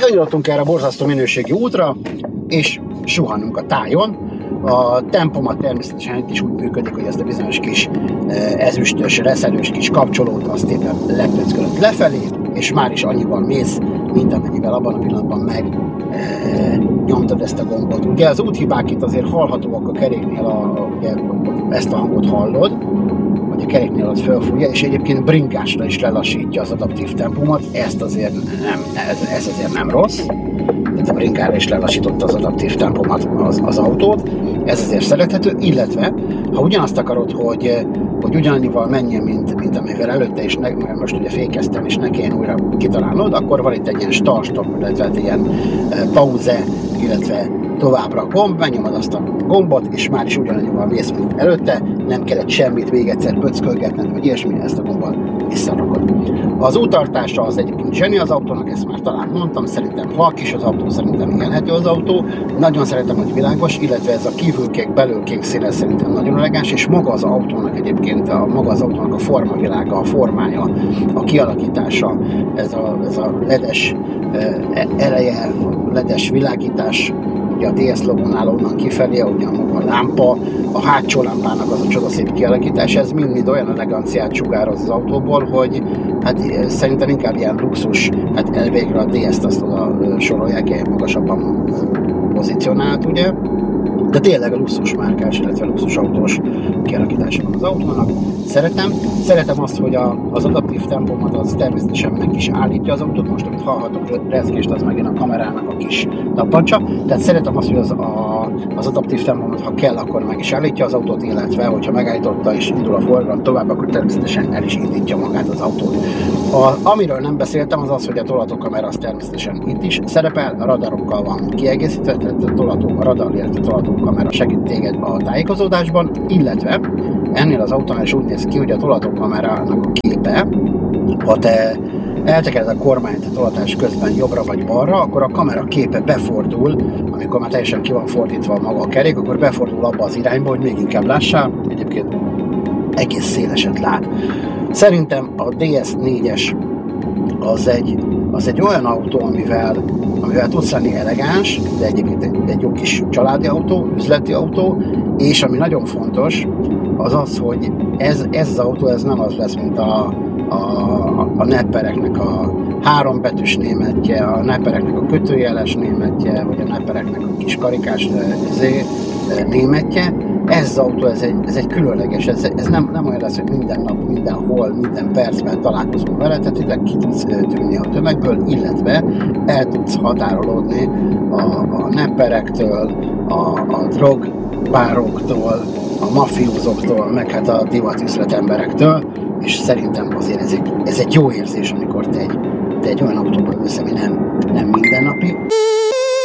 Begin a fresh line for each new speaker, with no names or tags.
Kanyarodtunk erre a borzasztó minőségi útra, és suhanunk a tájon. A tempomat természetesen itt is úgy működik, hogy ezt a bizonyos kis ezüstös, reszelős kis kapcsolót azt éppen lepöckölött lefelé, és már is annyiban mész, mint amennyivel abban a pillanatban meg nyomtad ezt a gombot. Ugye az úthibák itt azért hallhatóak a keréknél, ugye ezt a hangot hallod, hogy a keréknél az fölfújja, és egyébként bringásra is lelassítja az adaptív tempómat, ez azért nem rossz. Tehát a bringára is lelassította az adaptív tempomat az autót, ez azért szerethető, illetve ha ugyanazt akarod, hogy ugyanannyival menjen, mint amivel előtte is, mert most ugye fékeztem, és ne kelljen újra kitalálnod, akkor van itt egy ilyen start-stop, illetve ilyen pauze, illetve továbbra gomb, megnyomod azt a gombot, és már is ugyanannyival mész, mint előtte, nem kellett semmit még egyszer pöckölgetned, vagy ilyesmi, ezt a gombot visszarakod. Az úttartása az egyébként zseni az autónak, ezt már talán mondtam, szerintem halk is az autó, szerintem élhető az autó, nagyon szeretem, hogy világos, illetve ez a kívülkék, belülkék színe szerintem nagyon elegáns, és maga az autónak egyébként, maga az autónak a formavilága, a formája, a kialakítása, ez a ledes eleje, ledes világítás, ugye a DS logónál onnan kifelé, ugye maga a lámpa, a hátsó lámpának az a csodaszép kialakítás, ez mind olyan eleganciát sugároz az autóból, hogy hát szerintem inkább ilyen luxus, hát elvégre a DS-t azt oda sorolják ilyen magasabban pozícionált, ugye? De tényleg a luxus márkás, illetve luxus autós kialakítása van az autónak. Szeretem azt, hogy az adaptív tempomat az természetesen meg is állítja az autót. Most, amit hallhatok rezgést, az megint a kamerának a kis tappancsa. Tehát szeretem azt, hogy az adaptív tempomat, ha kell, akkor meg is állítja az autót, illetve, hogyha megállította és indul a forgalom tovább, akkor természetesen el is indítja magát az autót. Amiről nem beszéltem, az az, hogy a tolatókamera az természetesen itt is szerepel, a radarokkal van kiegészítve, tehát a radar, illetve tolatókamera segít téged a tájékozódásban, illetve ennél az autónál is úgy néz ki, hogy a tolatókamerának a képe, ha te eltekered a kormányt a tolatás közben jobbra vagy balra, akkor a kamera képe befordul, amikor már teljesen ki van fordítva maga a kerék, akkor befordul abba az irányba, hogy még inkább lássál, egyébként egész széleset lát. Szerintem a DS4-es az egy olyan autó, amivel tudsz lenni elegáns, de egyébként egy jó kis családi autó, üzleti autó, és ami nagyon fontos, az az, hogy ez az autó, ez nem az lesz, mint a neppereknek a hárombetűs németje, a neppereknek a kötőjeles németje, vagy a neppereknek a kis karikás németje. Ez az autó, ez egy különleges, ez nem olyan lesz, hogy minden nap, mindenhol, minden percben találkozunk vele, tehát ide ki tudsz tűnni a tömegből, illetve el tudsz határolódni a nepperektől, a drogpároktól, a mafiózoktól, meg hát a divatüzlet emberektől, és szerintem azért ez egy jó érzés, amikor te egy olyan autóban ülsz, ami nem mindennapi.